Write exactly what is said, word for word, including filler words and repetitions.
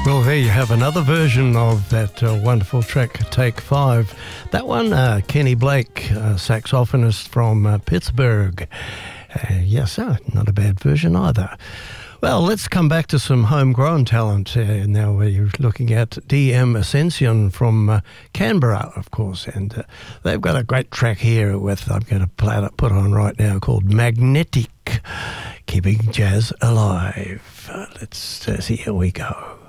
Well, there you have another version of that uh, wonderful track, Take Five. That one, uh, Kenny Blake, uh, saxophonist from uh, Pittsburgh. Uh, yes, uh, not a bad version either. Well, let's come back to some homegrown talent. Uh, now we're looking at D M Ascension from uh, Canberra, of course, and uh, they've got a great track here with, I'm going to play it, put on right now, called Magnetic, keeping jazz alive. Uh, let's uh, see, here we go.